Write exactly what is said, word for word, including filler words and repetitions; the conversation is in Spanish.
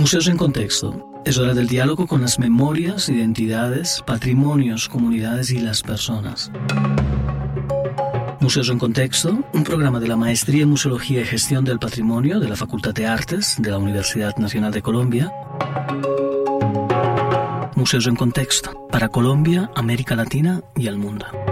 Museos en Contexto. Es hora del diálogo con las memorias, identidades, patrimonios, comunidades y las personas. Museos en Contexto, un programa de la Maestría en Museología y Gestión del Patrimonio de la Facultad de Artes de la Universidad Nacional de Colombia. Museos en Contexto, para Colombia, América Latina y el mundo.